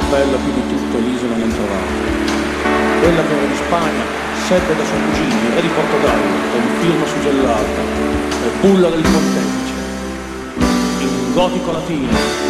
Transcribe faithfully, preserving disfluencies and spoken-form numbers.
bella più di tutte l'isola non trovata. Quella che era di Spagna, Seppe da suo cugino, e di Portogallo, con firma suggellata, e bulla del pontefice, in gotico latino,